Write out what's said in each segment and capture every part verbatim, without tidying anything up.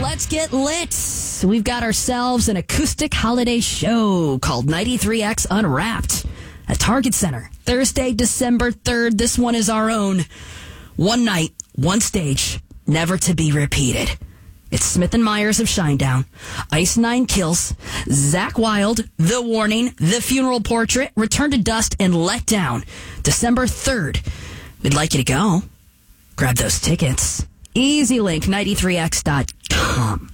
Let's get lit. We've got ourselves an acoustic holiday show called ninety-three X Unwrapped at Target Center. Thursday, December third. This one is our own. One night, one stage, never to be repeated. It's Smith and Myers of Shinedown, Ice Nine Kills, Zakk Wylde, The Warning, The Funeral Portrait, Return to Dust, and Let Down. December third. We'd like you to go. Grab those tickets. Easy link, ninety-three x dot com.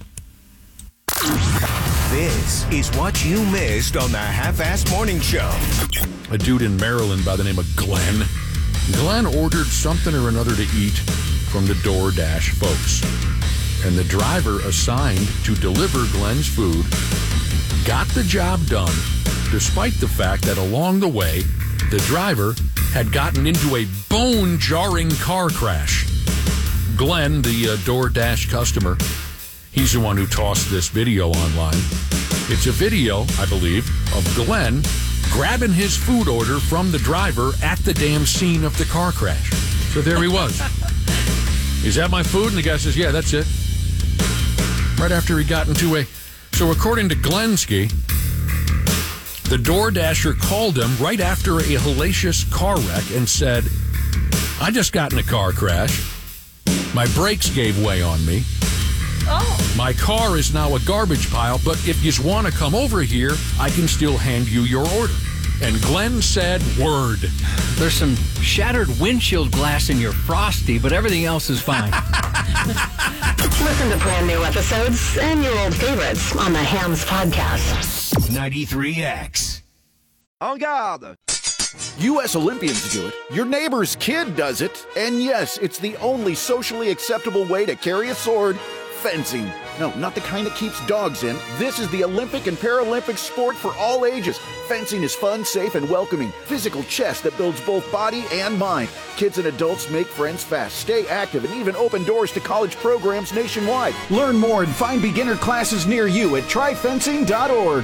This is what you missed on the Half-Ass Morning Show. A dude in Maryland by the name of Glenn. Glenn ordered something or another to eat from the DoorDash folks. And the driver assigned to deliver Glenn's food got the job done, despite the fact that along the way, the driver had gotten into a bone-jarring car crash. Glenn, the uh, DoorDash customer, he's the one who tossed this video online. It's a video, I believe, of Glenn grabbing his food order from the driver at the damn scene of the car crash. So there he was. Is that my food? And the guy says, yeah, that's it. Right after he got into a... So according to Glensky, the DoorDasher called him right after a hellacious car wreck and said, I just got in a car crash. My brakes gave way on me. Oh. My car is now a garbage pile, but if you want to come over here, I can still hand you your order. And Glenn said, word. There's some shattered windshield glass in your Frosty, but everything else is fine. Listen to brand new episodes and your old favorites on the Hams Podcast. ninety-three X. En garde. U S Olympians do it. Your neighbor's kid does it. And yes, it's the only socially acceptable way to carry a sword. Fencing. No, not the kind that keeps dogs in. This is the Olympic and Paralympic sport for all ages. Fencing is fun, safe, and welcoming. Physical chess that builds both body and mind. Kids and adults make friends fast, stay active, and even open doors to college programs nationwide. Learn more and find beginner classes near you at try fencing dot org.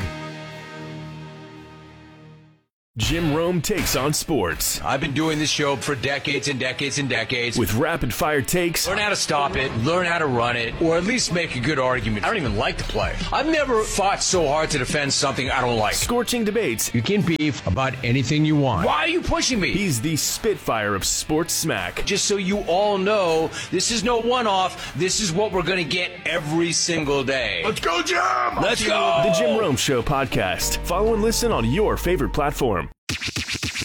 Jim Rome takes on sports. I've been doing this show for decades and decades and decades. With rapid-fire takes. Learn how to stop it, learn how to run it, or at least make a good argument. I don't even like to play. I've never fought so hard to defend something I don't like. Scorching debates. You can beef about anything you want. Why are you pushing me? He's the Spitfire of sports smack. Just so you all know, this is no one-off. This is what we're going to get every single day. Let's go, Jim! Let's go! The Jim Rome Show podcast. Follow and listen on your favorite platform.